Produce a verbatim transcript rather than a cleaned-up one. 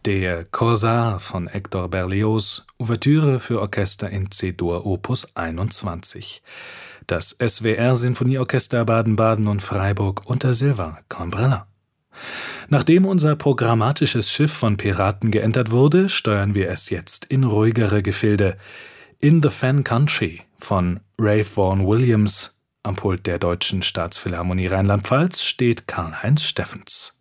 Der Corsar von Hector Berlioz, Ouvertüre für Orchester in C-Dur Opus einundzwanzig. Das S W R-Sinfonieorchester Baden-Baden und Freiburg unter Sylvain Cambrelin. Nachdem unser programmatisches Schiff von Piraten geentert wurde, steuern wir es jetzt in ruhigere Gefilde. In the Fen Country von Ralph Vaughan Williams. Am Pult der Deutschen Staatsphilharmonie Rheinland-Pfalz steht Karl-Heinz Steffens.